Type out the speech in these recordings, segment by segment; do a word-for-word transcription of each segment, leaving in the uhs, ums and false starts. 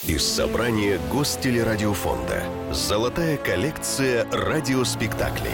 Из собрания Гостелерадиофонда «Золотая коллекция радиоспектаклей».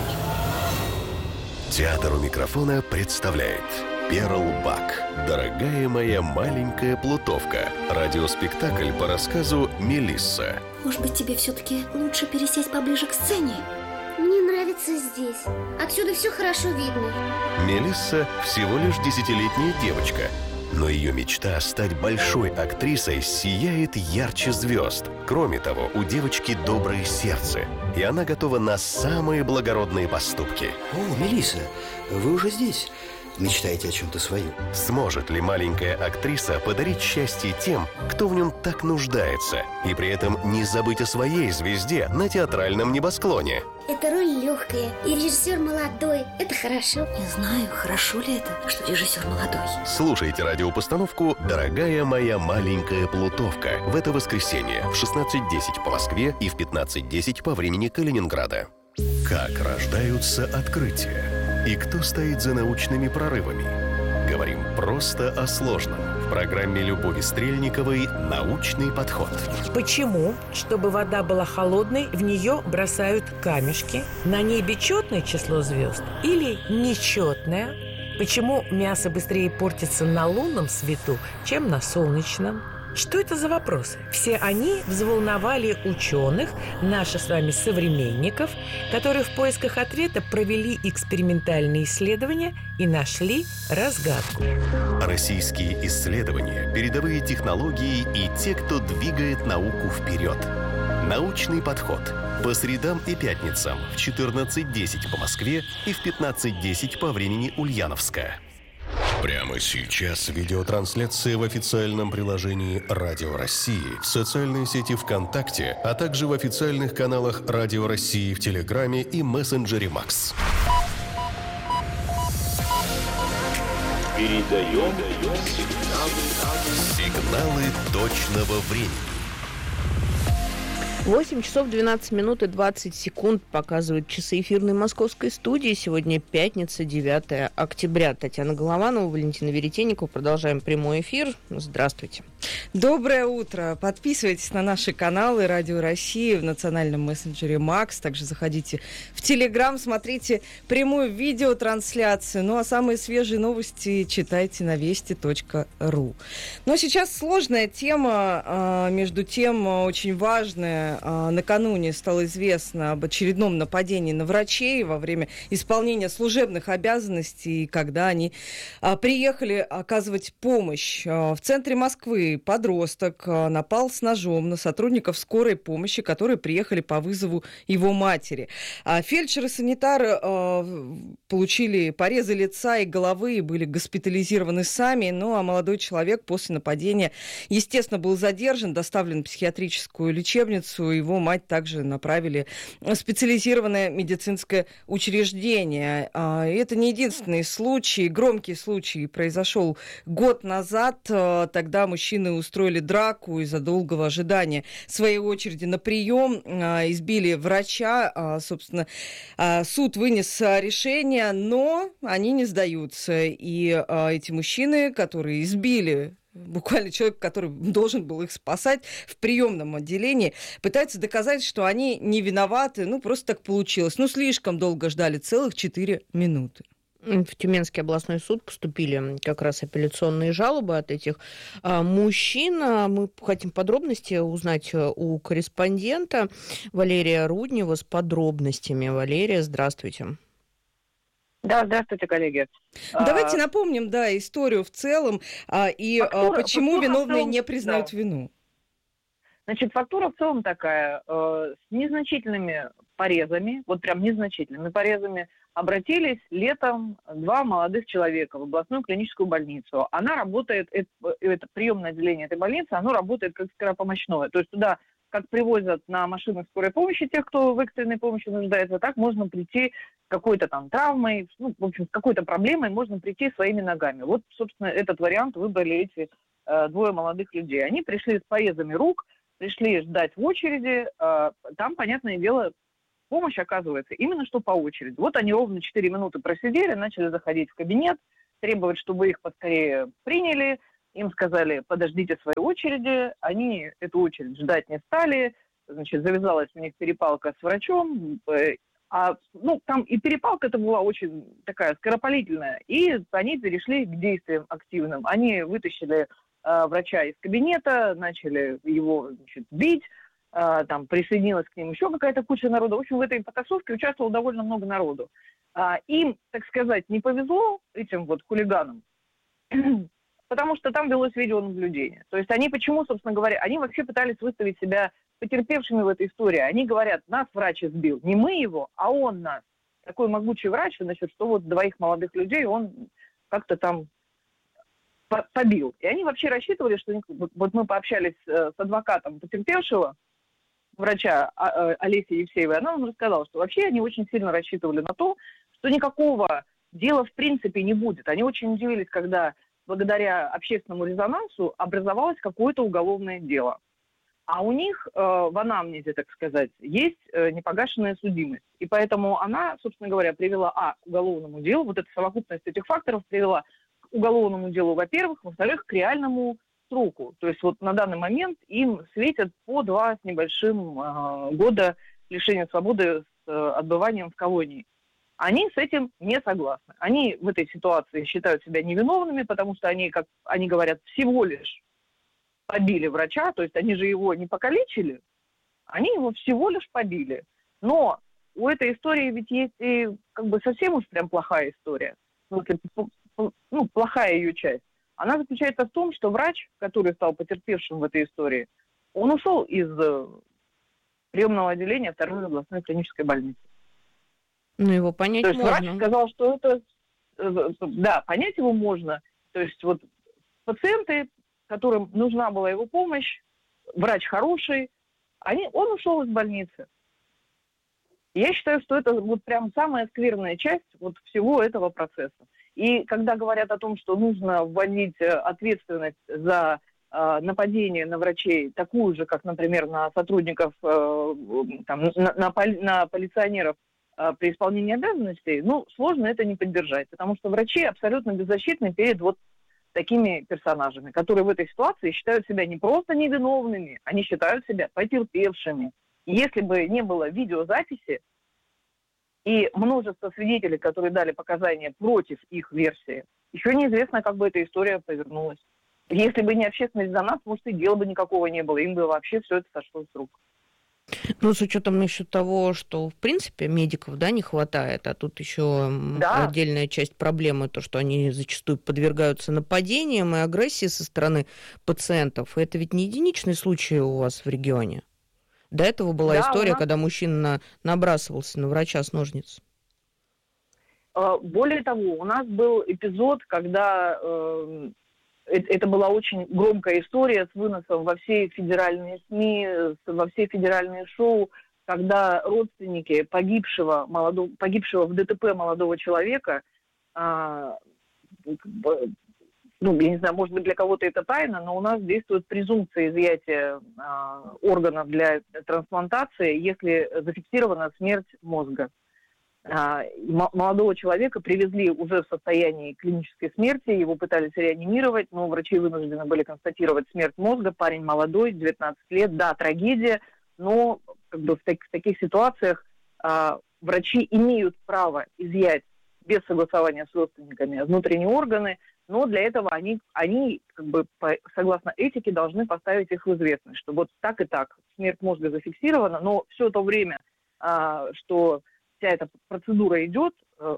Театр у микрофона представляет «Перл Бак. Дорогая моя маленькая плутовка». Радиоспектакль по рассказу Мелисса. Может быть, тебе все-таки лучше пересесть поближе к сцене? Мне нравится здесь. Отсюда все хорошо видно. Мелисса всего лишь десятилетняя девочка, но ее мечта стать большой актрисой сияет ярче звезд. Кроме того, у девочки доброе сердце, и она готова на самые благородные поступки. О, Мелисса, вы уже здесь? Мечтаете о чем-то своем? Сможет ли маленькая актриса подарить счастье тем, кто в нем так нуждается, и при этом не забыть о своей звезде на театральном небосклоне? Эта роль легкая, и режиссер молодой. Это хорошо. Не знаю, хорошо ли это, что режиссер молодой. Слушайте радиопостановку «Дорогая моя маленькая плутовка» в это воскресенье в шестнадцать десять по Москве и в пятнадцать десять по времени Калининграда. Как рождаются открытия? И кто стоит за научными прорывами? Говорим просто о сложном в программе Любови Стрельниковой «Научный подход». Почему, чтобы вода была холодной, в нее бросают камешки? На небе четное число звезд или нечетное? Почему мясо быстрее портится на лунном свету, чем на солнечном? Что это за вопросы? Все они взволновали ученых, наших с вами современников, которые в поисках ответа провели экспериментальные исследования и нашли разгадку. Российские исследования, передовые технологии и те, кто двигает науку вперед. Научный подход. По средам и пятницам в четырнадцать десять по Москве и в пятнадцать десять по времени Ульяновска. Прямо сейчас видеотрансляция в официальном приложении «Радио России», в социальной сети ВКонтакте, а также в официальных каналах «Радио России» в Телеграме и мессенджере Макс. Передаем сигналы точного времени. восемь часов двенадцать минут и двадцать секунд показывают часы эфирной московской студии. Сегодня пятница, девятое октября. Татьяна Голованова, Валентина Веретенникова. Продолжаем прямой эфир. Здравствуйте. Доброе утро. Подписывайтесь на наши каналы «Радио России» в национальном мессенджере Макс. Также заходите в Телеграм, смотрите прямую видеотрансляцию. Ну а самые свежие новости читайте на вести точка ру. Но сейчас сложная тема, между тем очень важная. Накануне стало известно об очередном нападении на врачей во время исполнения служебных обязанностей, когда они приехали оказывать помощь. В центре Москвы подросток напал с ножом на сотрудников скорой помощи, которые приехали по вызову его матери. Фельдшер и санитары получили порезы лица и головы и были госпитализированы сами. Ну а молодой человек после нападения, естественно, был задержан, доставлен в психиатрическую лечебницу. Его мать также направили в специализированное медицинское учреждение. Это не единственный случай. Громкий случай произошел год назад. Тогда мужчины устроили драку из-за долгого ожидания своей очереди на прием. Избили врача. Собственно, суд вынес решение, но они не сдаются. И эти мужчины, которые избили буквально человек, который должен был их спасать в приемном отделении, пытаются доказать, что они не виноваты. Ну, просто так получилось. Ну, слишком долго ждали, целых четыре минуты. В Тюменский областной суд поступили как раз апелляционные жалобы от этих а, мужчин. Мы хотим подробности узнать у корреспондента Валерия Руднева с подробностями. Валерия, здравствуйте. Да, здравствуйте, коллеги. Давайте напомним, да, историю в целом а, и фактура, почему виновные целом, не признают да. вину. Значит, фактура в целом такая, э, с незначительными порезами, вот прям незначительными порезами, обратились летом два молодых человека в областную клиническую больницу. Она работает, это, это приемное отделение этой больницы, оно работает как скоропомощное. То есть туда как привозят на машинах скорой помощи тех, кто в экстренной помощи нуждается, так можно прийти с какой-то там травмой, ну, в общем, с какой-то проблемой можно прийти своими ногами. Вот, собственно, этот вариант выбрали эти э, двое молодых людей. Они пришли с порезами рук, пришли ждать в очереди, э, там, понятное дело, помощь оказывается именно что по очереди. Вот они ровно четыре минуты просидели, начали заходить в кабинет, требовать, чтобы их поскорее приняли, им сказали, подождите своей очереди, они эту очередь ждать не стали, значит, завязалась у них перепалка с врачом, а, ну, там и перепалка-то была очень такая скоропалительная, и они перешли к действиям активным. Они вытащили э, врача из кабинета, начали его, значит, бить, э, там присоединилась к ним еще какая-то куча народа. В общем, в этой потасовке участвовало довольно много народу. А, им, так сказать, не повезло, этим вот хулиганам, потому что там велось видеонаблюдение. То есть они почему, собственно говоря, они вообще пытались выставить себя потерпевшими в этой истории. Они говорят, нас врач избил. Не мы его, а он нас. Такой могучий врач, значит, что вот двоих молодых людей он как-то там побил. И они вообще рассчитывали, что... Вот мы пообщались с адвокатом потерпевшего, врача Олеси Евсеевой, она нам рассказала, что вообще они очень сильно рассчитывали на то, что никакого дела в принципе не будет. Они очень удивились, когда благодаря общественному резонансу образовалось какое-то уголовное дело. А у них э, в анамнезе, так сказать, есть э, непогашенная судимость. И поэтому она, собственно говоря, привела, а, к уголовному делу, вот эта совокупность этих факторов привела к уголовному делу, во-первых, во-вторых, к реальному сроку. То есть вот на данный момент им светят по два с небольшим э, года лишения свободы с э, отбыванием в колонии. Они с этим не согласны. Они в этой ситуации считают себя невиновными, потому что они, как они говорят, всего лишь побили врача, то есть они же его не покалечили, они его всего лишь побили. Но у этой истории ведь есть и как бы совсем уж прям плохая история, ну, плохая ее часть. Она заключается в том, что врач, который стал потерпевшим в этой истории, он ушел из приемного отделения второй областной клинической больницы. Ну, его понять можно. То есть можно. Врач сказал, что это... Да, понять его можно. То есть вот пациенты, которым нужна была его помощь, врач хороший, они, он ушел из больницы. Я считаю, что это вот прям самая скверная часть вот всего этого процесса. И когда говорят о том, что нужно вводить ответственность за э, нападение на врачей, такую же, как, например, на сотрудников, э, там, на, на, поли, на полиционеров э, при исполнении обязанностей, ну, сложно это не поддержать, потому что врачи абсолютно беззащитны перед вот такими персонажами, которые в этой ситуации считают себя не просто невиновными, они считают себя потерпевшими. И если бы не было видеозаписи и множество свидетелей, которые дали показания против их версии, еще неизвестно, как бы эта история повернулась. Если бы не общественный резонанс, может, и дела бы никакого не было, им бы вообще все это сошло с рук. Ну, с учетом насчет того, что, в принципе, медиков, да, не хватает, а тут еще да. отдельная часть проблемы, то, что они зачастую подвергаются нападениям и агрессии со стороны пациентов. И это ведь не единичный случай у вас в регионе. До этого была да, история, нас... когда мужчина набрасывался на врача с ножниц. Более того, у нас был эпизод, когда... Э... Это была очень громкая история с выносом во все федеральные СМИ, во все федеральные шоу, когда родственники погибшего, молодого, погибшего в ДТП молодого человека, а, ну, я не знаю, может быть, для кого-то это тайна, но у нас действует презумпция изъятия а, органов для трансплантации, если зафиксирована смерть мозга. Молодого человека привезли уже в состоянии клинической смерти, его пытались реанимировать, но врачи вынуждены были констатировать смерть мозга. Парень молодой, девятнадцать лет, да, трагедия, но как бы в, так, в таких ситуациях а, врачи имеют право изъять без согласования с родственниками внутренние органы, но для этого они, они как бы по, согласно этике должны поставить их в известность, что вот так и так смерть мозга зафиксирована, но все то время, а, что вся эта процедура идет,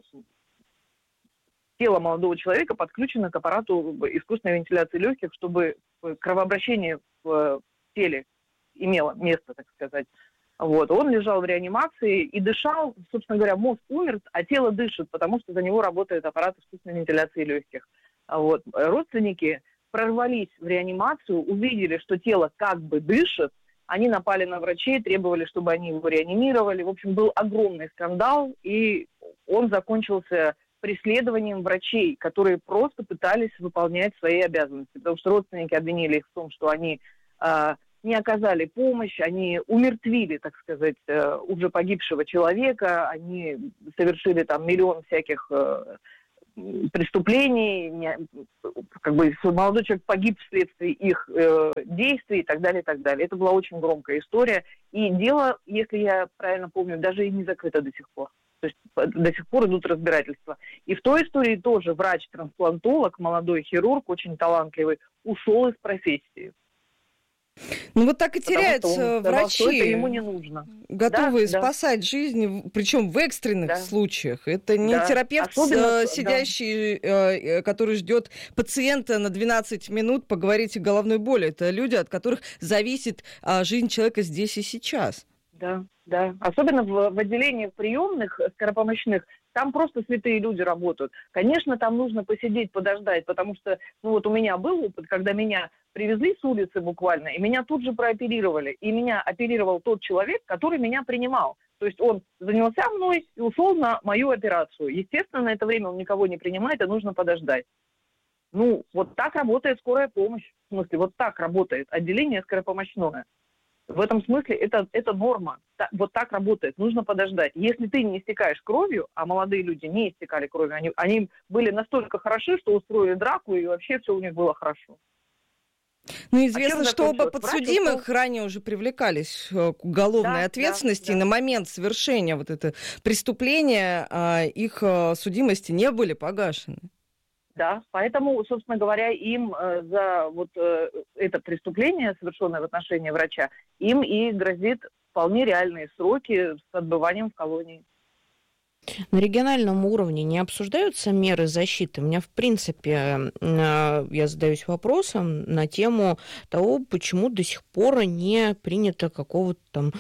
тело молодого человека подключено к аппарату искусственной вентиляции легких, чтобы кровообращение в теле имело место, так сказать. Вот. Он лежал в реанимации и дышал, собственно говоря, мозг умер, а тело дышит, потому что за него работает аппарат искусственной вентиляции легких. Вот. Родственники прорвались в реанимацию, увидели, что тело как бы дышит, они напали на врачей, требовали, чтобы они его реанимировали. В общем, был огромный скандал, и он закончился преследованием врачей, которые просто пытались выполнять свои обязанности. Потому что родственники обвинили их в том, что они э, не оказали помощь, они умертвили, так сказать, э, уже погибшего человека, они совершили там миллион всяких э, преступлений, не, как бы молодой человек погиб вследствие их э, действий и так далее, и так далее. Это была очень громкая история. И дело, если я правильно помню, даже и не закрыто до сих пор. То есть до сих пор идут разбирательства. И в той истории тоже врач-трансплантолог, молодой хирург, очень талантливый, ушел из профессии. Ну вот так и теряются врачи, что это ему не нужно. Готовые да, спасать да. жизнь, причем в экстренных да. случаях. Это не да. терапевт, Особенно, сидящий, да. который ждет пациента на двенадцать минут поговорить о головной боли. Это люди, от которых зависит жизнь человека здесь и сейчас. Да, да. Особенно в, в отделении приемных скоропомощных, там просто святые люди работают. Конечно, там нужно посидеть, подождать, потому что, ну вот у меня был опыт, когда меня привезли с улицы буквально, и меня тут же прооперировали. И меня оперировал тот человек, который меня принимал. То есть он занялся мной и ушел на мою операцию. Естественно, на это время он никого не принимает, и нужно подождать. Ну, вот так работает скорая помощь. В смысле, вот так работает отделение скоропомощное. В этом смысле это, это норма. Так, вот так работает. Нужно подождать. Если ты не истекаешь кровью, а молодые люди не истекали кровью, они, они были настолько хороши, что устроили драку, и вообще все у них было хорошо. Ну, известно, а что оба подсудимых Врач, ранее уже привлекались к уголовной да, ответственности, да, да. и на момент совершения вот этого преступления их судимости не были погашены. Да, поэтому, собственно говоря, им э, за вот э, это преступление, совершенное в отношении врача, им и грозит вполне реальные сроки с отбыванием в колонии. На региональном уровне не обсуждаются меры защиты? У меня, в принципе, я задаюсь вопросом на тему того, почему до сих пор не принято какого-то там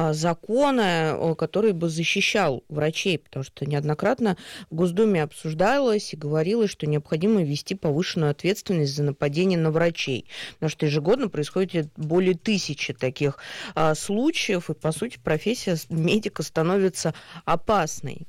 закона, который бы защищал врачей, потому что неоднократно в Госдуме обсуждалось и говорилось, что необходимо ввести повышенную ответственность за нападение на врачей, потому что ежегодно происходит более тысячи таких случаев, и, по сути, профессия медика становится опасной.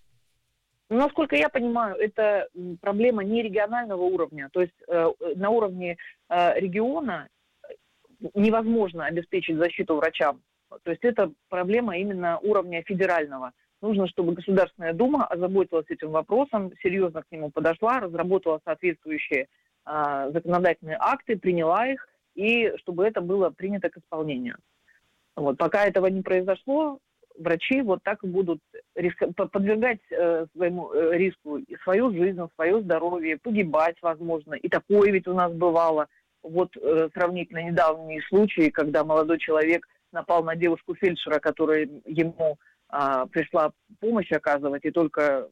Насколько я понимаю, это проблема не регионального уровня. То есть э, на уровне э, региона невозможно обеспечить защиту врачам. То есть это проблема именно уровня федерального. Нужно, чтобы Государственная Дума озаботилась этим вопросом, серьезно к нему подошла, разработала соответствующие э, законодательные акты, приняла их, и чтобы это было принято к исполнению. Вот. Пока этого не произошло, врачи вот так и будут риск... подвергать э, своему э, риску свою жизнь, свое здоровье, погибать, возможно. И такое ведь у нас бывало. Вот э, сравнительно недавние случаи, когда молодой человек напал на девушку-фельдшера, которая ему э, пришла помощь оказывать, и только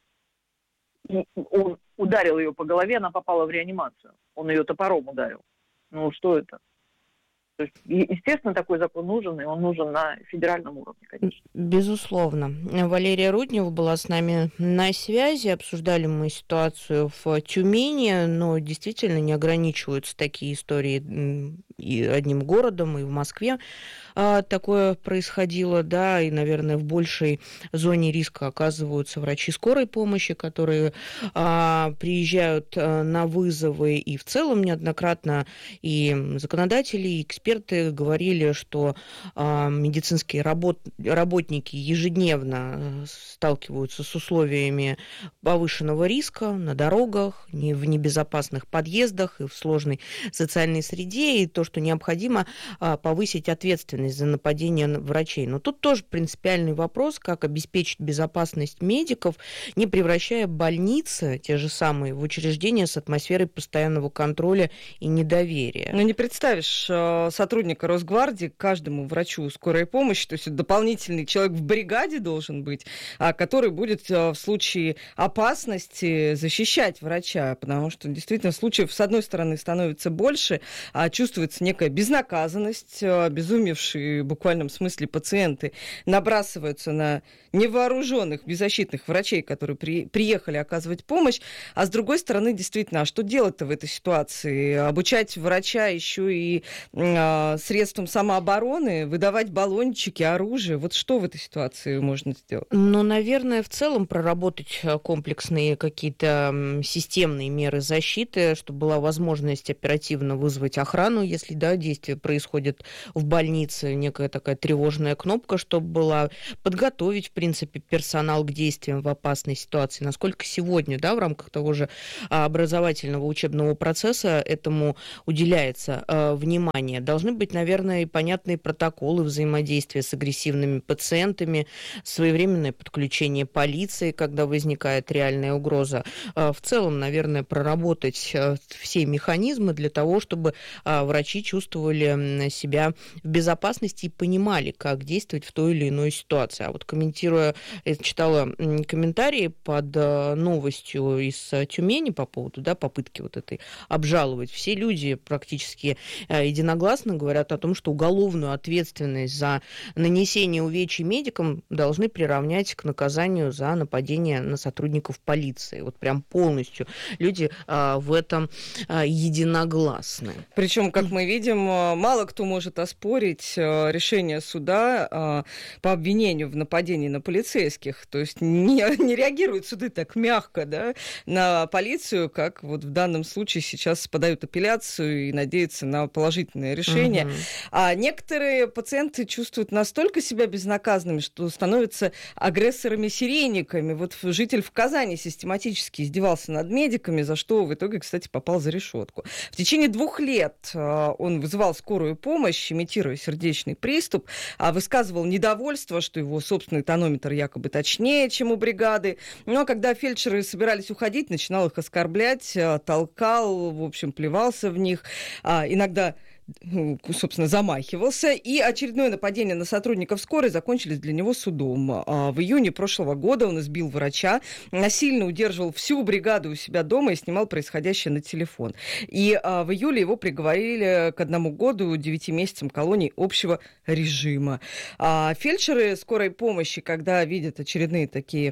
он ударил ее по голове, она попала в реанимацию. Он ее топором ударил. Ну, что это? То есть, естественно, такой закон нужен, и он нужен на федеральном уровне, конечно. Безусловно. Валерия Руднева была с нами на связи. Обсуждали мы ситуацию в Тюмени, но действительно не ограничиваются такие истории и одним городом, и в Москве такое происходило, да, и, наверное, в большей зоне риска оказываются врачи скорой помощи, которые а, приезжают на вызовы, и в целом неоднократно и законодатели, и эксперты говорили, что а, медицинские работ, работники ежедневно сталкиваются с условиями повышенного риска на дорогах, не в небезопасных подъездах и в сложной социальной среде, и то, что необходимо а, повысить ответственность за нападение на врачей. Но тут тоже принципиальный вопрос, как обеспечить безопасность медиков, не превращая больницы, те же самые, в учреждения с атмосферой постоянного контроля и недоверия. Ну, не представишь сотрудника Росгвардии каждому врачу скорой помощи, то есть дополнительный человек в бригаде должен быть, который будет в случае опасности защищать врача, потому что действительно случаев, с одной стороны, становится больше, а чувствуется некая безнаказанность, обезумевшие в буквальном смысле пациенты набрасываются на невооруженных, беззащитных врачей, которые при, приехали оказывать помощь, а с другой стороны, действительно, а что делать-то в этой ситуации? Обучать врача еще и средством самообороны, выдавать баллончики, оружие. Вот что в этой ситуации можно сделать? Ну, наверное, в целом проработать комплексные какие-то системные меры защиты, чтобы была возможность оперативно вызвать охрану, если, да, действие происходит в больнице, некая такая тревожная кнопка, чтобы была, подготовить, в принципе, персонал к действиям в опасной ситуации. Насколько сегодня, да, в рамках того же образовательного учебного процесса этому уделяется э, внимание. Должны быть, наверное, и понятные протоколы взаимодействия с агрессивными пациентами, своевременное подключение полиции, когда возникает реальная угроза. Э, в целом, наверное, проработать э, все механизмы для того, чтобы э, врачи чувствовали себя в безопасности и понимали, как действовать в той или иной ситуации. А вот комментируя, я читала комментарии под э, новостью из Тюмени по поводу, да, попытки вот этой обжаловать. Все люди практически э, единогласно говорят о том, что уголовную ответственность за нанесение увечий медикам должны приравнять к наказанию за нападение на сотрудников полиции. Вот прям полностью люди э, в этом э, единогласны. Причем, как мы видим, мало кто может оспорить э, решение суда э, по обвинению в нападении на полицейских. То есть не, не реагируют суды так мягко, да, на полицию, как вот в данном случае сейчас подают апелляцию и надеются на положительное решение. Угу. А некоторые пациенты чувствуют настолько себя безнаказанными, что становятся агрессорами-серийниками. Вот житель в Казани систематически издевался над медиками, за что в итоге, кстати, попал за решетку. В течение двух лет он вызывал скорую помощь, имитируя сердечный приступ, высказывал недовольство, что его собственный тонометр якобы точнее, чем у бригады. Но когда фельдшеры собирались уходить, начинал их оскорблять, толкал, в общем, плевался в них. Иногда, собственно, замахивался. И очередное нападение на сотрудников скорой закончились для него судом. В июне прошлого года он избил врача, насильно удерживал всю бригаду у себя дома и снимал происходящее на телефон. И в июле его приговорили к одному году, девяти месяцам колонии общего режима. Фельдшеры скорой помощи, когда видят очередные такие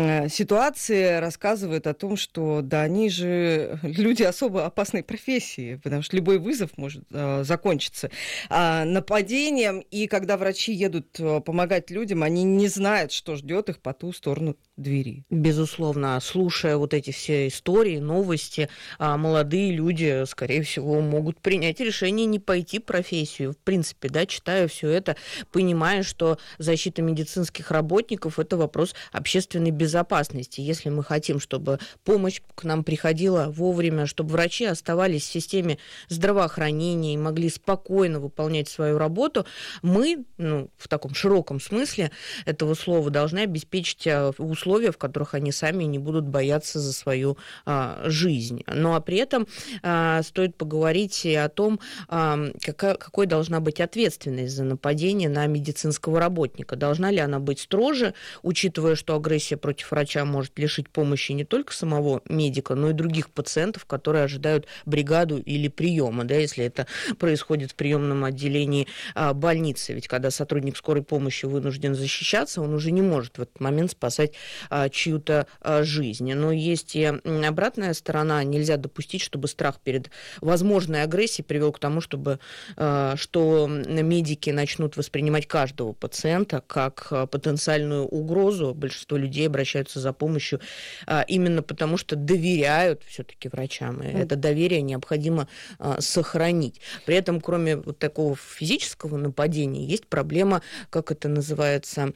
ситуации, рассказывают о том, что да, они же люди особо опасной профессии, потому что любой вызов может закончится а, нападением, и когда врачи едут помогать людям, они не знают, что ждет их по ту сторону двери. Безусловно, слушая вот эти все истории, новости, молодые люди, скорее всего, могут принять решение не пойти в профессию. В принципе, да, читая все это, понимая, что защита медицинских работников – это вопрос общественной безопасности. Если мы хотим, чтобы помощь к нам приходила вовремя, чтобы врачи оставались в системе здравоохранения и могли спокойно выполнять свою работу, мы, ну, в таком широком смысле этого слова, должны обеспечить условия, в которых они сами не будут бояться за свою а, жизнь. Ну, а при этом а, стоит поговорить и о том, а, какая, какой должна быть ответственность за нападение на медицинского работника. Должна ли она быть строже, учитывая, что агрессия против врача может лишить помощи не только самого медика, но и других пациентов, которые ожидают бригаду или приема, да, если это происходит в приемном отделении а, больницы. Ведь когда сотрудник скорой помощи вынужден защищаться, он уже не может в этот момент спасать а, чью-то а, жизнь. Но есть и обратная сторона. Нельзя допустить, чтобы страх перед возможной агрессией привел к тому, чтобы, а, что медики начнут воспринимать каждого пациента как а, потенциальную угрозу. Большинство людей обращаются за помощью а, именно потому, что доверяют все-таки врачам. И mm. это доверие необходимо а, сохранить. При этом, кроме вот такого физического нападения, есть проблема, как это называется,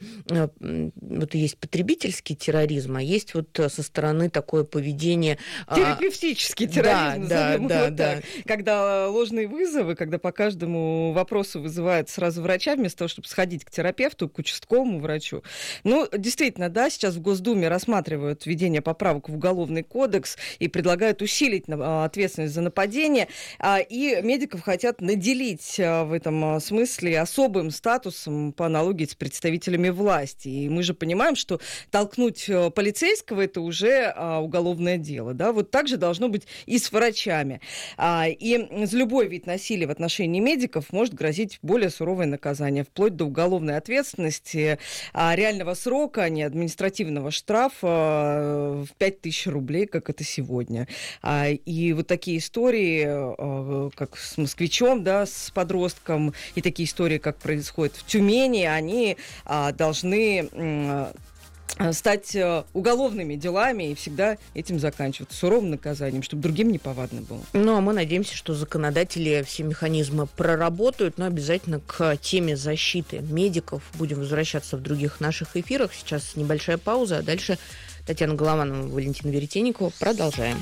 вот есть потребительский терроризм, а есть вот со стороны такое поведение... Терапевтический терроризм, да, назовем да, его да, так. Да. Когда ложные вызовы, когда по каждому вопросу вызывают сразу врача, вместо того, чтобы сходить к терапевту, к участковому врачу. Ну, действительно, да, сейчас в Госдуме рассматривают введение поправок в Уголовный кодекс и предлагают усилить ответственность за нападение, и медиков хотят наделить в этом смысле особым статусом по аналогии с представителями власти. И мы же понимаем, что толкнуть оттолкнуть полицейского, это уже а, уголовное дело. Да? Вот так же должно быть и с врачами. А, и за любой вид насилия в отношении медиков может грозить более суровое наказание, вплоть до уголовной ответственности, а, реального срока, а не административного штрафа а, в пять тысяч рублей, как это сегодня. А, и вот такие истории, а, как с москвичом, да, с подростком, и такие истории, как происходит в Тюмени, они а, должны м, стать уголовными делами и всегда этим заканчиваться суровым наказанием, чтобы другим неповадно было. Ну, а мы надеемся, что законодатели все механизмы проработают, но обязательно к теме защиты медиков будем возвращаться в других наших эфирах. Сейчас небольшая пауза, а дальше Татьяна Голованова, Валентина Веретенникова. Продолжаем.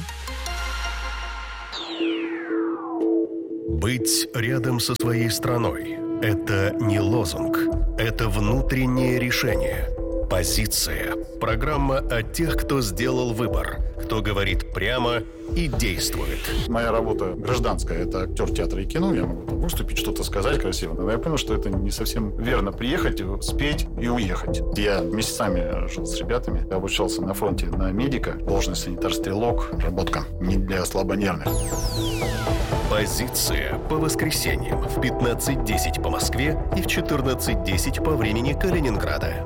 Быть рядом со своей страной – это не лозунг, это внутреннее решение. Позиция. Программа о тех, кто сделал выбор, кто говорит прямо и действует. Моя работа гражданская, это актер театра и кино. Я могу выступить, что-то сказать красиво. Но я понял, что это не совсем верно. Приехать, спеть и уехать. Я месяцами жил с ребятами. Я обучался на фронте на медика. Должность санитар-стрелок. Работка не для слабонервных. Позиция по воскресеньям в пятнадцать десять по Москве и в четырнадцать десять по времени Калининграда.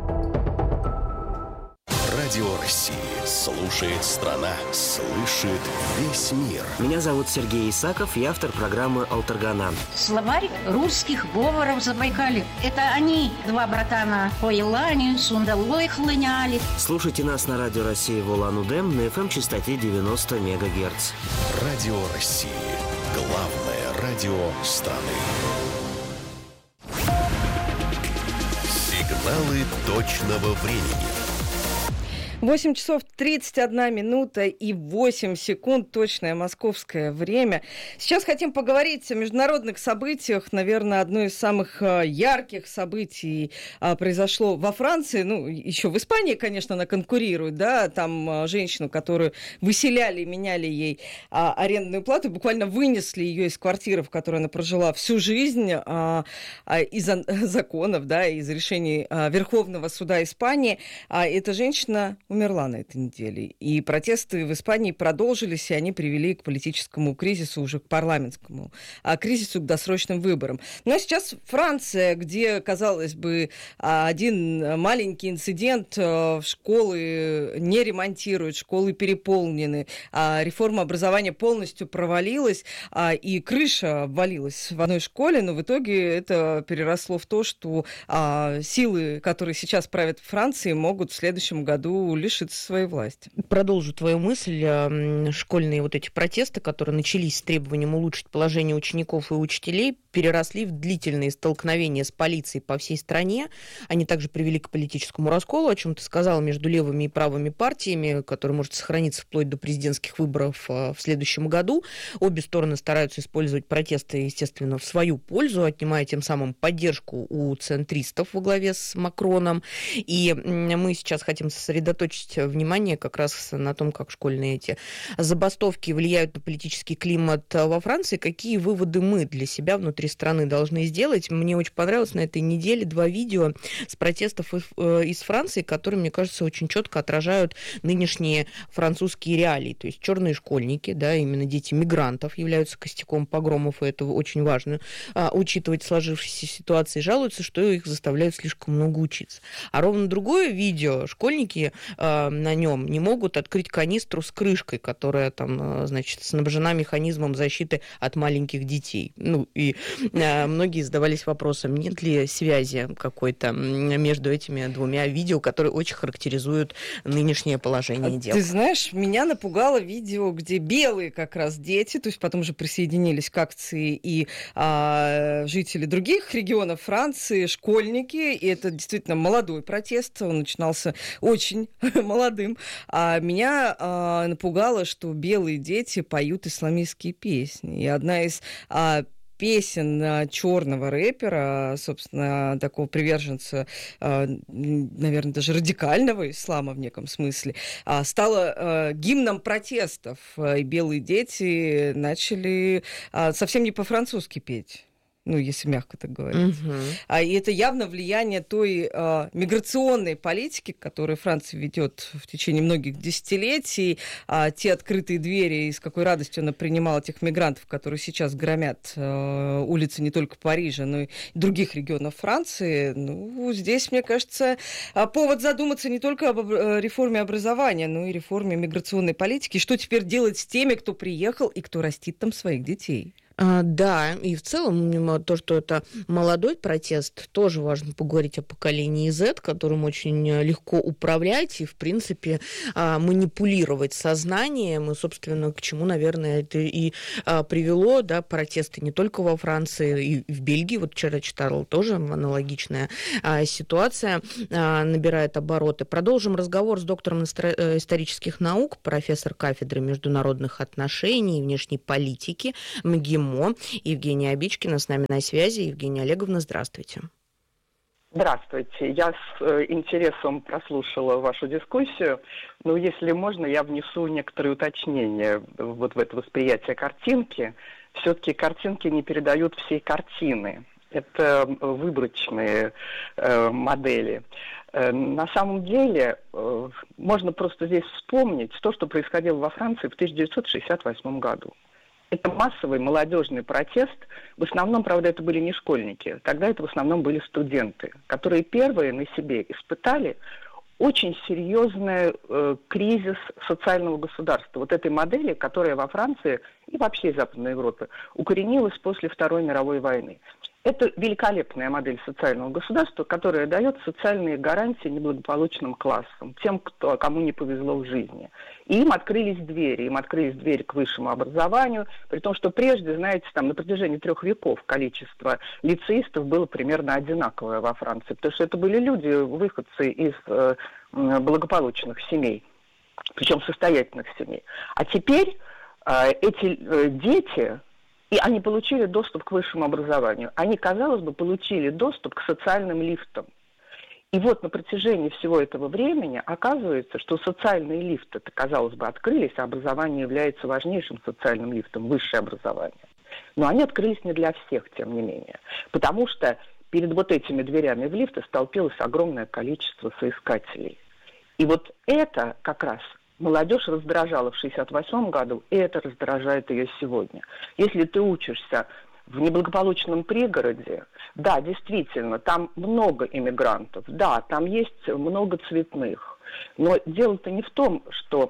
Радио России. Слушает страна. Слышит весь мир. Меня зовут Сергей Исаков, я автор программы «Алтаргана». Словарь русских говоров Забайкалья. Это они, два братана, по Елане, Сундалой хлыняли. Слушайте нас на Радио России в Улан-Удэ на эф эм-частоте девяносто мегагерц. Радио России. Главное радио страны. Сигналы точного времени. восемь часов тридцать одна минута и восемь секунд, точное московское время. Сейчас хотим поговорить о международных событиях. Наверное, одно из самых ярких событий произошло во Франции. Ну, еще в Испании, конечно, она конкурирует, да, там женщину, которую выселяли, меняли ей арендную плату, буквально вынесли ее из квартиры, в которой она прожила всю жизнь, из законов, да, из решений Верховного суда Испании. Эта женщина умерла на этой неделе. И протесты в Испании продолжились, и они привели к политическому кризису, уже к парламентскому а кризису, к досрочным выборам. Ну а сейчас Франция, где, казалось бы, один маленький инцидент, школы не ремонтируют, школы переполнены, реформа образования полностью провалилась, и крыша обвалилась в одной школе, но в итоге это переросло в то, что силы, которые сейчас правят Францией, могут в следующем году лишиться своей власти. Продолжу твою мысль. Школьные вот эти протесты, которые начались с требованием улучшить положение учеников и учителей, переросли в длительные столкновения с полицией по всей стране. Они также привели к политическому расколу, о чем ты сказала, между левыми и правыми партиями, который может сохраниться вплоть до президентских выборов в следующем году. Обе стороны стараются использовать протесты, естественно, в свою пользу, отнимая тем самым поддержку у центристов во главе с Макроном. И мы сейчас хотим сосредоточить внимание как раз на том, как школьные эти забастовки влияют на политический климат во Франции. Какие выводы мы для себя внутри страны должны сделать? Мне очень понравилось на этой неделе два видео с протестов из Франции, которые, мне кажется, очень четко отражают нынешние французские реалии. То есть черные школьники, да, именно дети мигрантов являются костяком погромов, и это очень важно а, учитывать сложившиеся ситуации. Жалуются, что их заставляют слишком много учиться. А ровно другое видео. Школьники на нем не могут открыть канистру с крышкой, которая там, значит, снабжена механизмом защиты от маленьких детей. Ну, и а, многие задавались вопросом, нет ли связи какой-то между этими двумя видео, которые очень характеризуют нынешнее положение дел. Ты знаешь, меня напугало видео, где белые как раз дети, то есть потом же присоединились к акции и а, жители других регионов Франции, школьники, и это действительно молодой протест, он начинался очень молодым. А меня а, напугало, что белые дети поют исламистские песни. И одна из а, песен черного рэпера, собственно, такого приверженца, наверное, даже радикального ислама в неком смысле, стала гимном протестов. И белые дети начали совсем не по-французски петь. ну, если мягко так говорить. Угу. А, и это явно влияние той а, миграционной политики, которую Франция ведет в течение многих десятилетий, а, те открытые двери, и с какой радостью она принимала тех мигрантов, которые сейчас громят а, улицы не только Парижа, но и других регионов Франции. Ну, здесь, мне кажется, повод задуматься не только об реформе образования, но и реформе миграционной политики. Что теперь делать с теми, кто приехал и кто растит там своих детей? А, да, и в целом то, что это молодой протест, тоже важно поговорить о поколении Z, которым очень легко управлять и, в принципе, манипулировать сознанием, и, собственно, к чему, наверное, это и привело, да, протесты не только во Франции, и в Бельгии, вот вчера читала, тоже аналогичная ситуация набирает обороты. Продолжим разговор с доктором исторических наук, профессор кафедры международных отношений и внешней политики МГИМО Евгения Обичкина с нами на связи. Евгения Олеговна, здравствуйте. Здравствуйте. Я с интересом прослушала вашу дискуссию, но если можно, я внесу некоторые уточнения вот в это восприятие картинки. Все-таки картинки не передают всей картины. Это выборочные э, модели. Э, на самом деле, э, можно просто здесь вспомнить то, что происходило во Франции в тысяча девятьсот шестьдесят восьмом году. Это массовый молодежный протест. В основном, правда, это были не школьники. Тогда это в основном были студенты, которые первые на себе испытали очень серьезный э, кризис социального государства. Вот этой модели, которая во Франции и вообще в Западной Европе укоренилась после Второй мировой войны. Это великолепная модель социального государства, которая дает социальные гарантии неблагополучным классам, тем, кто, кому не повезло в жизни. И им открылись двери, им открылись двери к высшему образованию, при том, что прежде, знаете, там на протяжении трех веков количество лицеистов было примерно одинаковое во Франции, потому что это были люди, выходцы из э, благополучных семей, причем состоятельных семей. А теперь э, эти э, дети... И они получили доступ к высшему образованию. Они, казалось бы, получили доступ к социальным лифтам. И вот на протяжении всего этого времени оказывается, что социальные лифты, казалось бы, открылись, а образование является важнейшим социальным лифтом, высшее образование. Но они открылись не для всех, тем не менее. Потому что перед вот этими дверями в лифты столпилось огромное количество соискателей. И вот это как раз... Молодежь раздражала в шестьдесят восьмом году, и это раздражает ее сегодня. Если ты учишься в неблагополучном пригороде, да, действительно, там много иммигрантов, да, там есть много цветных. Но дело-то не в том, что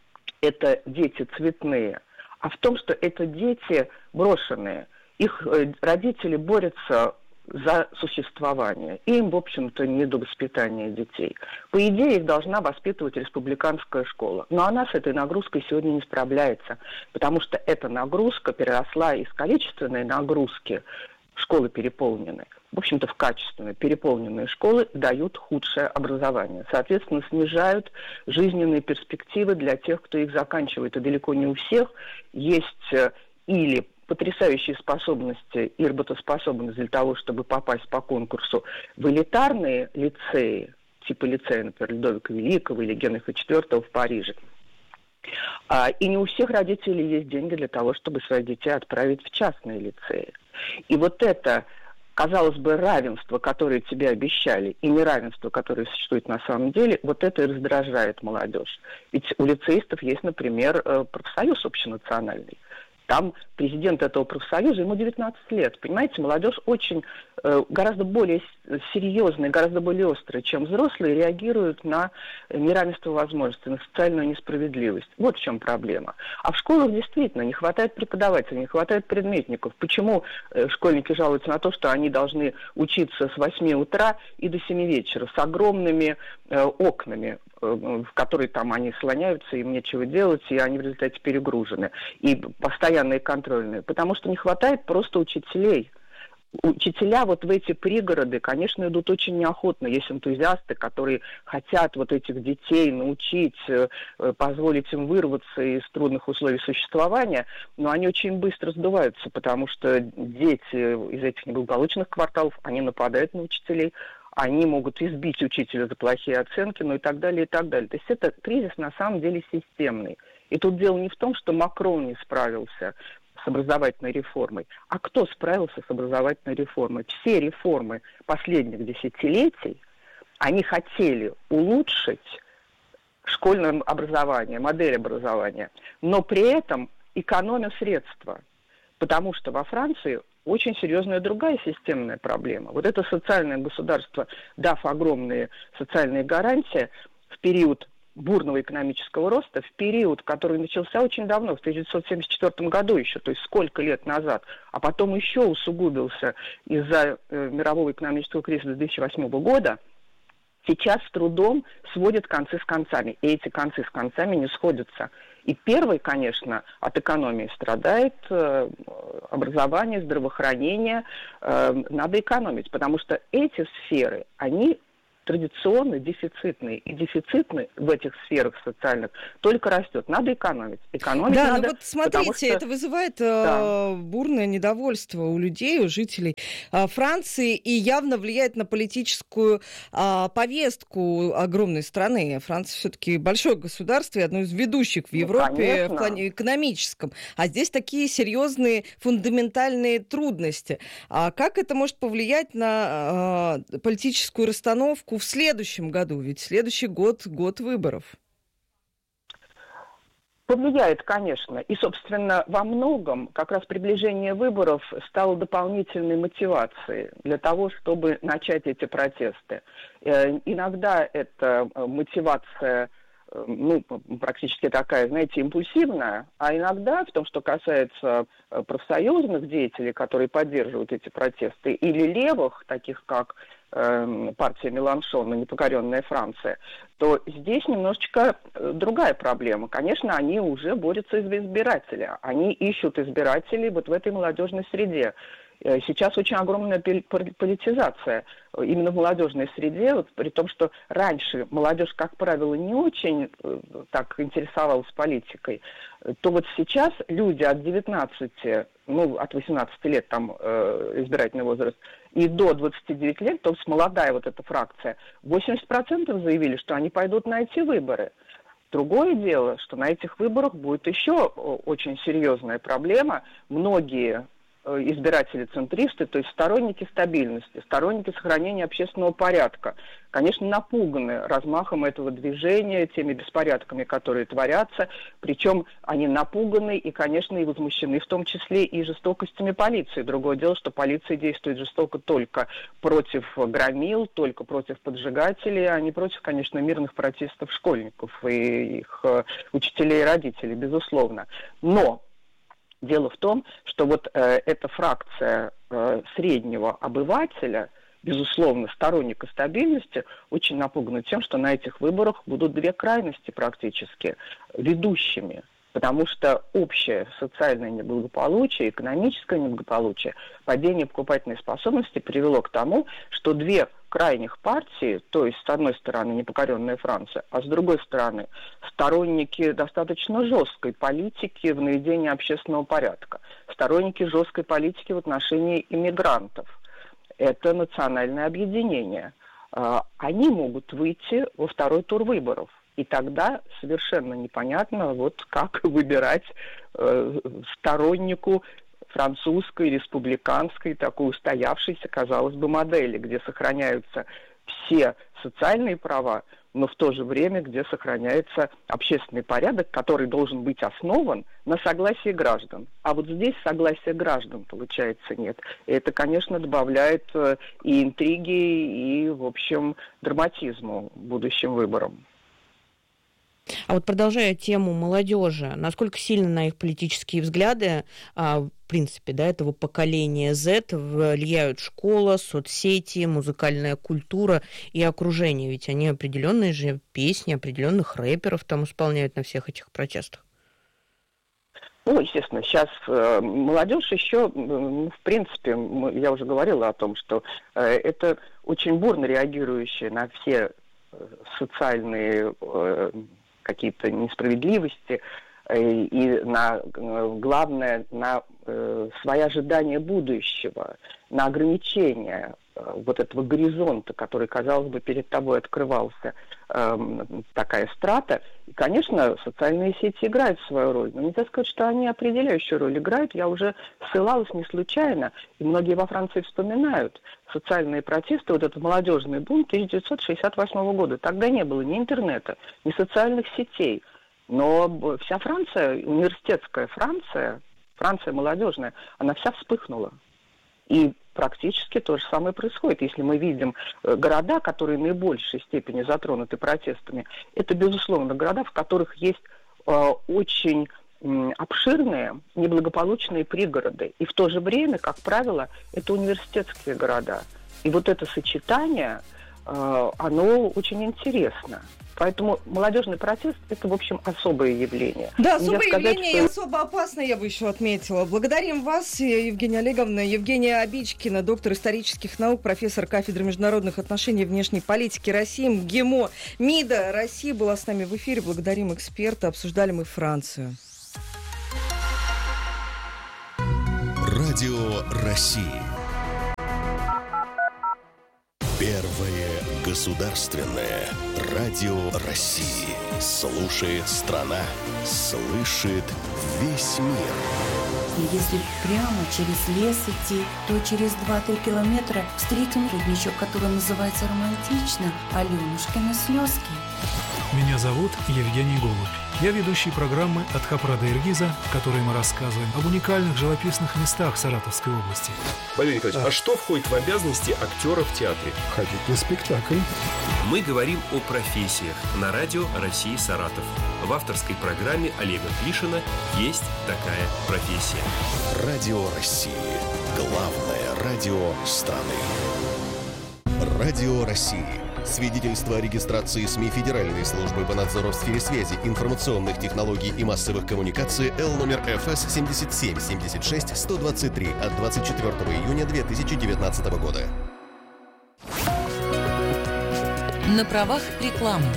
это дети цветные, а в том, что это дети брошенные. Их родители борются за существование. Им, в общем-то, не до воспитания детей. По идее, их должна воспитывать республиканская школа. Но она с этой нагрузкой сегодня не справляется, потому что эта нагрузка переросла из количественной нагрузки, школы переполнены, в общем-то, в качественные переполненные школы дают худшее образование. Соответственно, снижают жизненные перспективы для тех, кто их заканчивает. И далеко не у всех есть или потрясающие способности и работоспособность для того, чтобы попасть по конкурсу в элитарные лицеи, типа лицея, например, Людовика Великого или Генриха четвёртого в Париже. И не у всех родителей есть деньги для того, чтобы своих детей отправить в частные лицеи. И вот это, казалось бы, равенство, которое тебе обещали, и неравенство, которое существует на самом деле, вот это и раздражает молодежь. Ведь у лицеистов есть, например, профсоюз общенациональный. Там президент этого профсоюза, ему девятнадцать лет. Понимаете, молодежь очень, э, гораздо более серьезная, гораздо более острая, чем взрослые, реагирует на неравенство возможностей, на социальную несправедливость. Вот в чем проблема. А в школах действительно не хватает преподавателей, не хватает предметников. Почему э, школьники жалуются на то, что они должны учиться с восьми утра и до семи вечера с огромными э, окнами, в которые там они слоняются, им нечего делать, и они в результате перегружены. И постоянные контрольные. Потому что не хватает просто учителей. Учителя вот в эти пригороды, конечно, идут очень неохотно. Есть энтузиасты, которые хотят вот этих детей научить, позволить им вырваться из трудных условий существования, но они очень быстро сдуваются, потому что дети из этих неблагополучных кварталов, они нападают на учителей, они могут избить учителя за плохие оценки, ну и так далее, и так далее. То есть это кризис на самом деле системный. И тут дело не в том, что Макрон не справился с образовательной реформой. А кто справился с образовательной реформой? Все реформы последних десятилетий, они хотели улучшить школьное образование, модель образования, но при этом экономя средства, потому что во Франции очень серьезная другая системная проблема. Вот это социальное государство, дав огромные социальные гарантии в период бурного экономического роста, в период, который начался очень давно, в тысяча девятьсот семьдесят четвёртом году еще, то есть сколько лет назад, а потом еще усугубился из-за э, мирового экономического кризиса две тысячи восьмого года, сейчас с трудом сводят концы с концами. И эти концы с концами не сходятся. И первый, конечно, от экономии страдает э, образование, здравоохранение. Э, надо экономить, потому что эти сферы, они традиционно дефицитные. И дефицитные в этих сферах социальных только растет. Надо экономить. Экономить да, надо. Ну вот смотрите, что... это вызывает да. э, бурное недовольство у людей, у жителей э, Франции и явно влияет на политическую э, повестку огромной страны. Франция все-таки большое государство и одно из ведущих в Европе ну, в плане экономическом. А здесь такие серьезные фундаментальные трудности. А как это может повлиять на э, политическую расстановку в следующем году? Ведь следующий год – год выборов. Повлияет, конечно. И, собственно, во многом как раз приближение выборов стало дополнительной мотивацией для того, чтобы начать эти протесты. Иногда это мотивация, ну, практически такая, знаете, импульсивная, а иногда, в том, что касается профсоюзных деятелей, которые поддерживают эти протесты, или левых, таких как партия Меланшона, непокоренная Франция, то здесь немножечко другая проблема. Конечно, они уже борются за избирателя. Они ищут избирателей вот в этой молодежной среде. Сейчас очень огромная политизация именно в молодежной среде, вот, при том, что раньше молодежь, как правило, не очень так интересовалась политикой, то вот сейчас люди от девятнадцати, ну, от восемнадцати лет там э, избирательный возраст, и до двадцати девяти лет, то есть молодая вот эта фракция, восемьдесят процентов заявили, что они пойдут на эти выборы. Другое дело, что на этих выборах будет еще очень серьезная проблема. Многие избиратели-центристы, то есть сторонники стабильности, сторонники сохранения общественного порядка, конечно, напуганы размахом этого движения, теми беспорядками, которые творятся, причем они напуганы и, конечно, и возмущены, в том числе и жестокостями полиции. Другое дело, что полиция действует жестоко только против громил, только против поджигателей, а не против, конечно, мирных протестов школьников и их учителей и родителей, безусловно. Но дело в том, что вот э, эта фракция э, среднего обывателя, безусловно, сторонника стабильности, очень напугана тем, что на этих выборах будут две крайности практически ведущими. Потому что общее социальное неблагополучие, экономическое неблагополучие, падение покупательной способности привело к тому, что две крайних партии, то есть, с одной стороны, непокоренная Франция, а с другой стороны, сторонники достаточно жесткой политики в наведении общественного порядка, сторонники жесткой политики в отношении иммигрантов. Это национальное объединение. Они могут выйти во второй тур выборов. И тогда совершенно непонятно, вот как выбирать э, стороннику французской, республиканской, такой устоявшейся, казалось бы, модели, где сохраняются все социальные права, но в то же время, где сохраняется общественный порядок, который должен быть основан на согласии граждан. А вот здесь согласия граждан, получается, нет. И это, конечно, добавляет э, и интриги, и, в общем, драматизму будущим выборам. А вот продолжая тему молодежи, насколько сильно на их политические взгляды, а, в принципе, да, этого поколения Z влияют школа, соцсети, музыкальная культура и окружение? Ведь они определенные же песни, определенных рэперов там исполняют на всех этих протестах. Ну, естественно, сейчас э, молодежь еще, э, в принципе, мы, я уже говорила о том, что э, это очень бурно реагирующие на все э, социальные э, какие-то несправедливости э, и на э, главное на э, свои ожидания будущего, на ограничения вот этого горизонта, который, казалось бы, перед тобой открывался, э, такая страта. И, конечно, социальные сети играют свою роль, но нельзя сказать, что они определяющую роль играют. Я уже ссылалась не случайно, и многие во Франции вспоминают социальные протесты, вот этот молодежный бум тысяча девятьсот шестьдесят восьмого года. Тогда не было ни интернета, ни социальных сетей, но вся Франция, университетская Франция, Франция молодежная, она вся вспыхнула. И практически то же самое происходит. Если мы видим города, которые в наибольшей степени затронуты протестами, это, безусловно, города, в которых есть э, очень э, обширные, неблагополучные пригороды. И в то же время, как правило, это университетские города. И вот это сочетание, э, оно очень интересно. Поэтому молодежный протест – это, в общем, особое явление. Да, особое сказать, явление что... и особо опасное, я бы еще отметила. Благодарим вас, Евгения Олеговна. Евгения Обичкина, доктор исторических наук, профессор кафедры международных отношений и внешней политики России, МГИМО, МИДа России была с нами в эфире. Благодарим эксперта. Обсуждали мы Францию. Радио России. Первое государственное радио России. Слушает страна, слышит весь мир. И если прямо через лес идти, то через два-три километра встретим родничок, который называется романтично «Аленушкины слезки». Меня зовут Евгений Голубь. Я ведущий программы «От Хапра до Иргиза», в которой мы рассказываем об уникальных живописных местах Саратовской области. Валерий Николаевич, а, а что входит в обязанности актера в театре? Ходить на спектакль. Мы говорим о профессиях на радио России Саратов. В авторской программе Олега Клишина «Есть такая профессия». Радио России. Главное радио страны. Радио России. Свидетельство о регистрации СМИ Федеральной службы по надзору в сфере связи, информационных технологий и массовых коммуникаций Л номер Ф С семь семь семь шесть сто двадцать три от двадцать четвёртого июня две тысячи девятнадцатого года. На правах рекламы.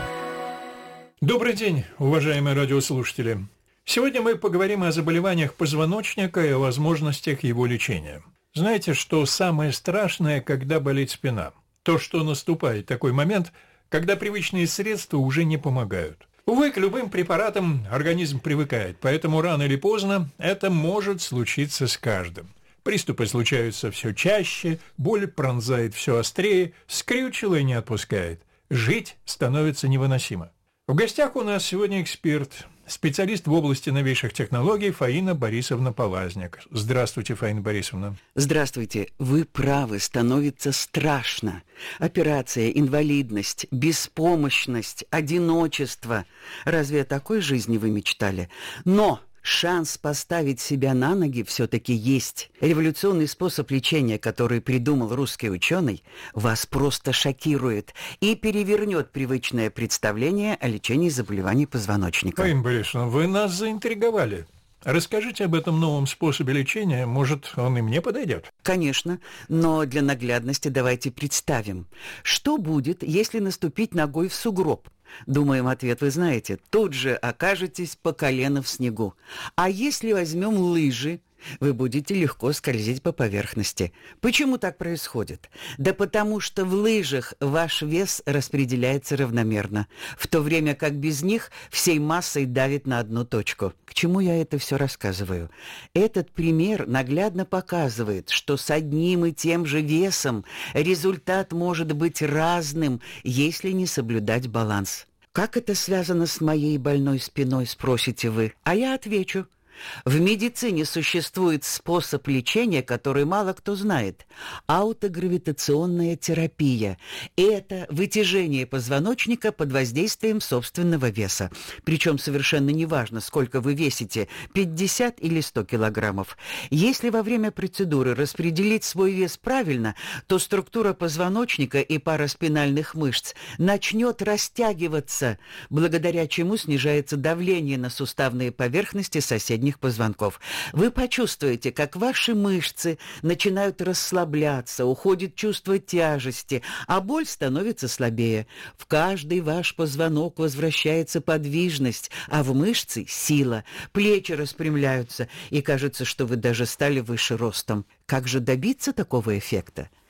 Добрый день, уважаемые радиослушатели. Сегодня мы поговорим о заболеваниях позвоночника и о возможностях его лечения. Знаете, что самое страшное, когда болит спина? То, что наступает такой момент, когда привычные средства уже не помогают. Увы, к любым препаратам организм привыкает, поэтому рано или поздно это может случиться с каждым. Приступы случаются все чаще, боль пронзает все острее, скрючило и не отпускает. Жить становится невыносимо. В гостях у нас сегодня эксперт, специалист в области новейших технологий Фаина Борисовна Полазник. Здравствуйте, Фаина Борисовна. Здравствуйте. Вы правы, становится страшно. Операция, инвалидность, беспомощность, одиночество. Разве о такой жизни вы мечтали? Но шанс поставить себя на ноги все-таки есть. Революционный способ лечения, который придумал русский ученый, вас просто шокирует и перевернет привычное представление о лечении заболеваний позвоночника. Фаина Борисовна, вы нас заинтриговали. Расскажите об этом новом способе лечения, может, он и мне подойдет? Конечно, но для наглядности давайте представим, что будет, если наступить ногой в сугроб. Думаем, ответ вы знаете. Тут же окажетесь по колено в снегу. А если возьмем лыжи, вы будете легко скользить по поверхности. Почему так происходит? Да потому что в лыжах ваш вес распределяется равномерно, в то время как без них всей массой давит на одну точку. К чему я это все рассказываю? Этот пример наглядно показывает, что с одним и тем же весом результат может быть разным, если не соблюдать баланс. Как это связано с моей больной спиной, спросите вы? А я отвечу. В медицине существует способ лечения, который мало кто знает – аутогравитационная терапия. Это вытяжение позвоночника под воздействием собственного веса. Причем совершенно неважно, сколько вы весите – пятьдесят или сто килограммов. Если во время процедуры распределить свой вес правильно, то структура позвоночника и параспинальных мышц начнет растягиваться, благодаря чему снижается давление на суставные поверхности соседних позвонков. Вы почувствуете, как ваши мышцы начинают расслабляться, уходит чувство тяжести, а боль становится слабее. В каждый ваш позвонок возвращается подвижность, а в мышцы – сила. Плечи распрямляются, и кажется, что вы даже стали выше ростом. Как же добиться такого эффекта?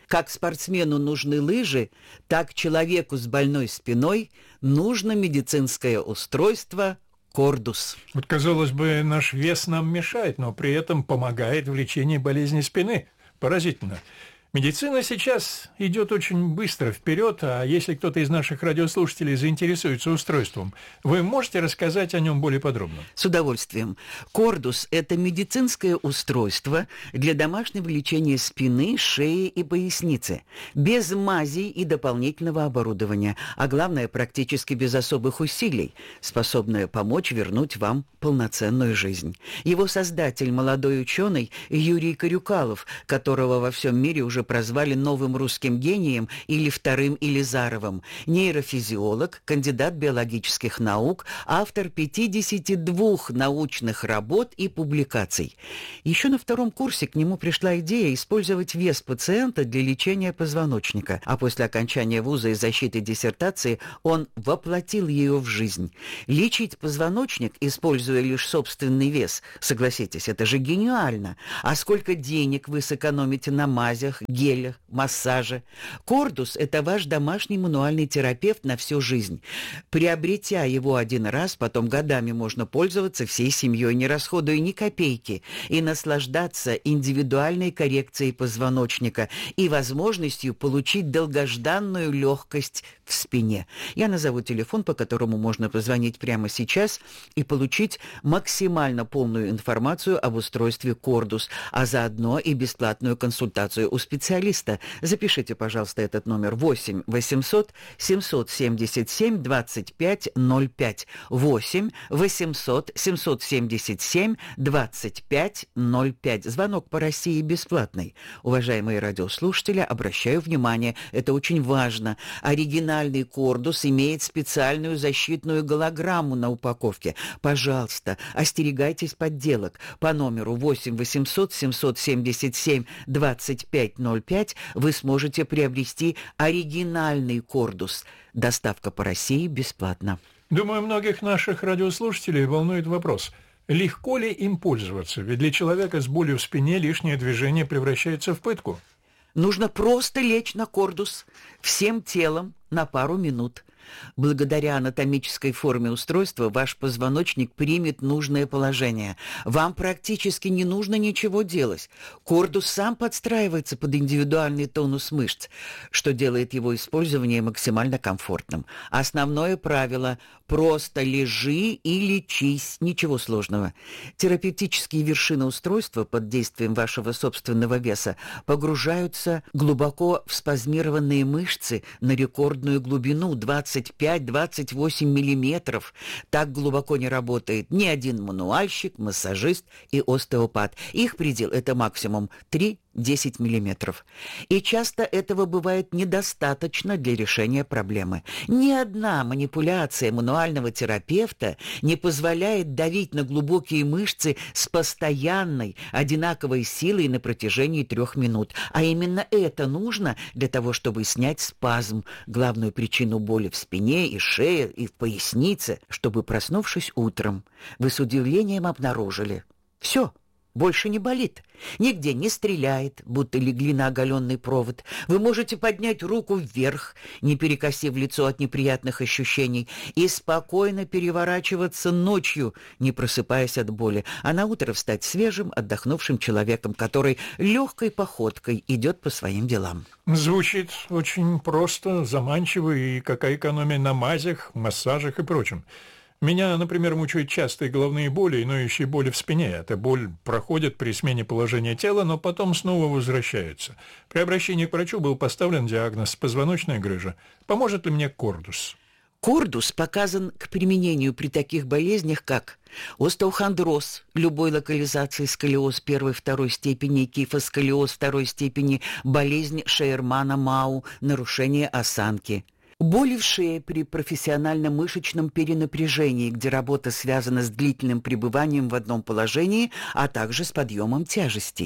Как спортсмену нужны лыжи, так человеку с больной спиной нужно медицинское устройство «Кордус». Вот, казалось бы, наш вес нам мешает, но при этом помогает в лечении болезни спины. Поразительно. Медицина сейчас идет очень быстро вперед, а если кто-то из наших радиослушателей заинтересуется устройством, вы можете рассказать о нем более подробно? С удовольствием. Кордус – это медицинское устройство для домашнего лечения спины, шеи и поясницы, без мазей и дополнительного оборудования, а главное, практически без особых усилий, способное помочь вернуть вам полноценную жизнь. Его создатель – молодой ученый Юрий Карюкалов, которого во всем мире уже прозвали новым русским гением или вторым Илизаровым, нейрофизиолог, кандидат биологических наук, автор пятидесяти двух научных работ и публикаций. Еще на втором курсе к нему пришла идея использовать вес пациента для лечения позвоночника, а после окончания вуза и защиты диссертации он воплотил ее в жизнь. Лечить позвоночник, используя лишь собственный вес, согласитесь, это же гениально. А сколько денег вы сэкономите на мазях, гелях, массаже? Кордус – это ваш домашний мануальный терапевт на всю жизнь. Приобретя его один раз, потом годами можно пользоваться всей семьей, не расходуя ни копейки, и наслаждаться индивидуальной коррекцией позвоночника и возможностью получить долгожданную легкость в спине. Я назову телефон, по которому можно позвонить прямо сейчас и получить максимально полную информацию об устройстве Кордус, а заодно и бесплатную консультацию у специалиста. Запишите, пожалуйста, этот номер: восемь восемьсот семьсот семьдесят семь двадцать пять ноль пять. восемь восемьсот семьсот семьдесят семь двадцать пять ноль пять. Звонок по России бесплатный. Уважаемые радиослушатели, обращаю внимание, это очень важно. Оригинальный Кордус имеет специальную защитную голограмму на упаковке. Пожалуйста, остерегайтесь подделок. По номеру восемь восемьсот семьсот семьдесят семь двадцать пять ноль пять вы сможете приобрести оригинальный Кордус. Доставка по России бесплатна. Думаю, многих наших радиослушателей волнует вопрос: легко ли им пользоваться? Ведь для человека с болью в спине лишнее движение превращается в пытку. Нужно просто лечь на Кордус всем телом на пару минут. Благодаря анатомической форме устройства ваш позвоночник примет нужное положение. Вам практически не нужно ничего делать. Кордус сам подстраивается под индивидуальный тонус мышц, что делает его использование максимально комфортным. Основное правило – просто лежи и лечись, ничего сложного. Терапевтические вершины устройства под действием вашего собственного веса погружаются глубоко в спазмированные мышцы на рекордную глубину двадцать пять - двадцать восемь миллиметров. Так глубоко не работает ни один мануальщик, массажист и остеопат. Их предел – это максимум три - десять миллиметров. И часто этого бывает недостаточно для решения проблемы. Ни одна манипуляция мануального терапевта не позволяет давить на глубокие мышцы с постоянной, одинаковой силой на протяжении трех минут. А именно это нужно для того, чтобы снять спазм, главную причину боли в спине и шее, и в пояснице, чтобы, проснувшись утром, вы с удивлением обнаружили: все, больше не болит, нигде не стреляет, будто легли на оголенный провод. Вы можете поднять руку вверх, не перекосив лицо от неприятных ощущений, и спокойно переворачиваться ночью, не просыпаясь от боли, а на утро встать свежим, отдохнувшим человеком, который легкой походкой идет по своим делам. Звучит очень просто, заманчиво, и какая экономия на мазях, массажах и прочем. Меня, например, мучают частые головные боли и ноющие боли в спине. Эта боль проходит при смене положения тела, но потом снова возвращается. При обращении к врачу был поставлен диагноз позвоночная грыжа. Поможет ли мне Кордус? Кордус показан к применению при таких болезнях, как остеохондроз любой локализации, сколиоз первой второй степени, кифосколиоз второй степени, болезнь Шейермана-Мау, нарушение осанки. Боли в шее при профессиональном мышечном перенапряжении, где работа связана с длительным пребыванием в одном положении, а также с подъемом тяжестей.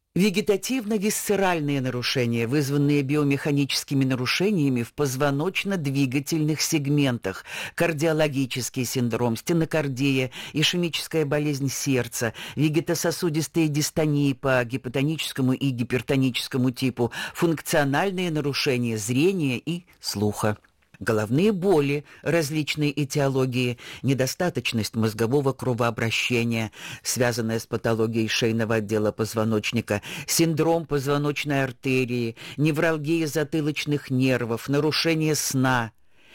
Вегетативно-висцеральные нарушения, вызванные биомеханическими нарушениями в позвоночно-двигательных сегментах, кардиологический синдром, стенокардия, ишемическая болезнь сердца, вегетососудистые дистонии по гипотоническому и гипертоническому типу, функциональные нарушения зрения и слуха. Головные боли различной этиологии, недостаточность мозгового кровообращения, связанная с патологией шейного отдела позвоночника, синдром позвоночной артерии, невралгия затылочных нервов, нарушение сна.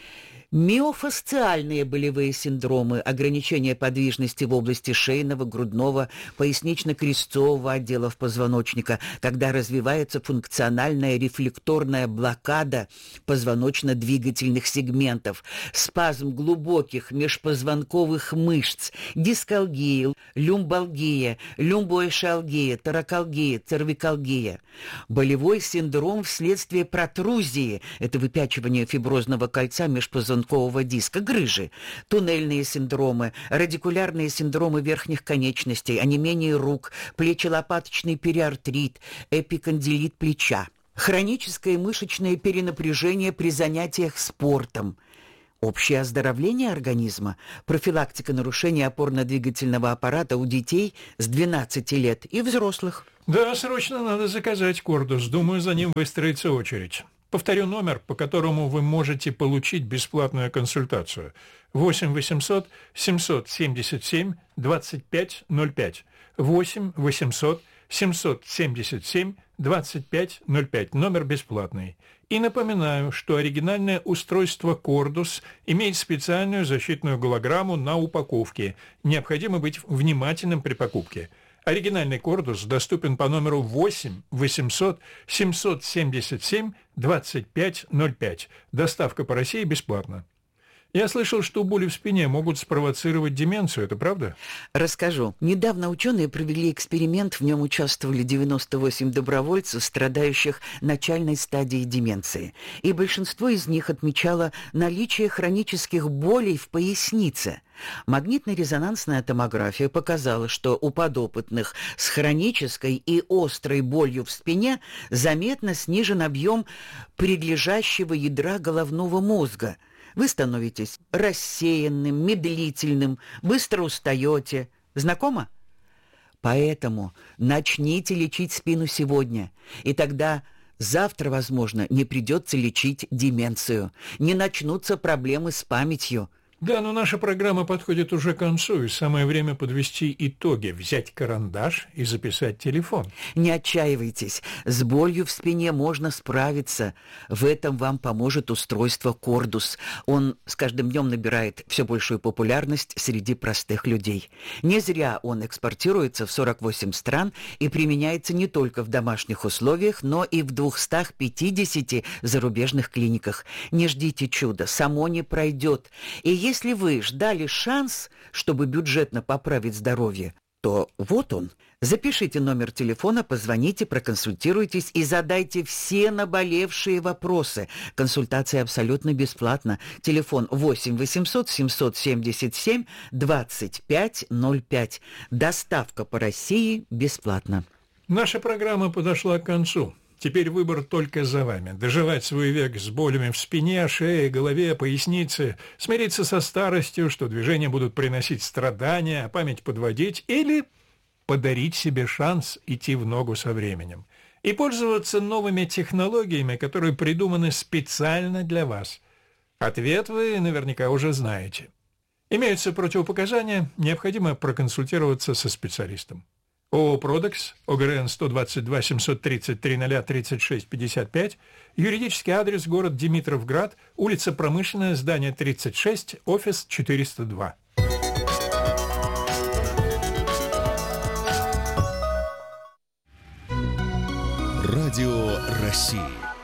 Миофасциальные болевые синдромы, ограничение подвижности в области шейного, грудного, пояснично-крестцового отделов позвоночника, когда развивается функциональная рефлекторная блокада позвоночно-двигательных сегментов, спазм глубоких межпозвонковых мышц, дискалгия, люмбалгия, люмбоэшиалгия, торакалгия, цервикалгия. Болевой синдром вследствие протрузии, это выпячивание фиброзного кольца межпозвонкового диска, грыжи, туннельные синдромы, радикулярные синдромы верхних конечностей, онемение рук, плечелопаточный периартрит, эпикондилит плеча, хроническое мышечное перенапряжение при занятиях спортом, общее оздоровление организма, профилактика нарушения опорно-двигательного аппарата у детей с двенадцати лет и взрослых. Да, срочно надо заказать Кордус. Думаю, за ним выстроится очередь. Повторю номер, по которому вы можете получить бесплатную консультацию. восемь восемьсот семьсот семьдесят семь двадцать пять ноль пять. восемь восемьсот семьсот семьдесят семь двадцать пять ноль пять. Номер бесплатный. И напоминаю, что оригинальное устройство Кордус имеет специальную защитную голограмму на упаковке. Необходимо быть внимательным при покупке. Оригинальный Кордус доступен по номеру восемь восемьсот семьсот семьдесят семь двадцать пять ноль пять. Доставка по России бесплатна. Я слышал, что боли в спине могут спровоцировать деменцию, это правда? Расскажу. Недавно ученые провели эксперимент, в нем участвовали девяносто восемь добровольцев, страдающих начальной стадией деменции. И большинство из них отмечало наличие хронических болей в пояснице. Магнитно-резонансная томография показала, что у подопытных с хронической и острой болью в спине заметно снижен объем прилежащего ядра головного мозга. Вы становитесь рассеянным, медлительным, быстро устаете. Знакомо? Поэтому начните лечить спину сегодня, и тогда завтра, возможно, не придется лечить деменцию, не начнутся проблемы с памятью. Да, но наша программа подходит уже к концу, и самое время подвести итоги, взять карандаш и записать телефон. Не отчаивайтесь, с болью в спине можно справиться. В этом вам поможет устройство Кордус. Он с каждым днем набирает все большую популярность среди простых людей. Не зря он экспортируется в сорок восемь стран и применяется не только в домашних условиях, но и в двухстах пятидесяти зарубежных клиниках. Не ждите чуда, само не пройдет. И если вы ждали шанс, чтобы бюджетно поправить здоровье, то вот он. Запишите номер телефона, позвоните, проконсультируйтесь и задайте все наболевшие вопросы. Консультация абсолютно бесплатна. Телефон восемь восемьсот семьсот семьдесят семь двадцать пять ноль пять. Доставка по России бесплатна. Наша программа подошла к концу. Теперь выбор только за вами. Доживать свой век с болями в спине, шее, голове, пояснице, смириться со старостью, что движения будут приносить страдания, а память подводить, или подарить себе шанс идти в ногу со временем и пользоваться новыми технологиями, которые придуманы специально для вас. Ответ вы наверняка уже знаете. Имеются противопоказания, необходимо проконсультироваться со специалистом. ООО «Продекс», ОГРН сто двадцать два семьсот тридцать три ноль тридцать шесть пятьдесят пять, юридический адрес город Димитровград, улица Промышленная, здание тридцать шесть, офис четыреста два. Радио России.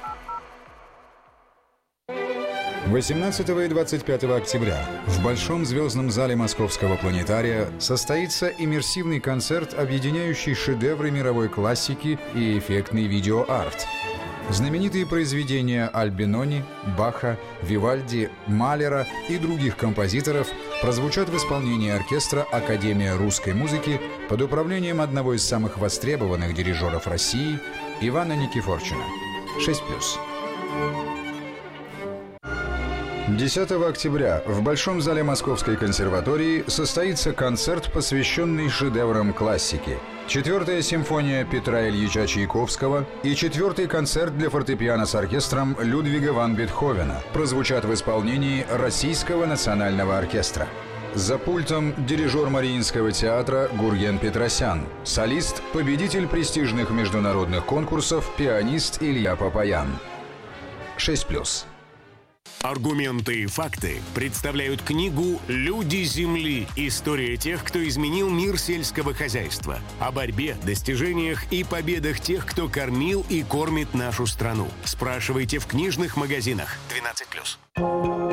восемнадцатого и двадцать пятого октября в Большом звездном зале Московского планетария состоится иммерсивный концерт, объединяющий шедевры мировой классики и эффектный видеоарт. Знаменитые произведения Альбинони, Баха, Вивальди, Малера и других композиторов прозвучат в исполнении оркестра «Академия русской музыки» под управлением одного из самых востребованных дирижеров России Ивана Никифорчина. шесть плюс. десятого октября в Большом зале Московской консерватории состоится концерт, посвященный шедеврам классики. Четвертая симфония Петра Ильича Чайковского и четвертый концерт для фортепиано с оркестром Людвига ван Бетховена прозвучат в исполнении Российского национального оркестра. За пультом дирижер Мариинского театра Гурген Петросян, солист, победитель престижных международных конкурсов, пианист Илья Папаян. шесть плюс. Аргументы и факты представляют книгу «Люди Земли. История тех, кто изменил мир сельского хозяйства». О борьбе, достижениях и победах тех, кто кормил и кормит нашу страну. Спрашивайте в книжных магазинах. двенадцать плюс.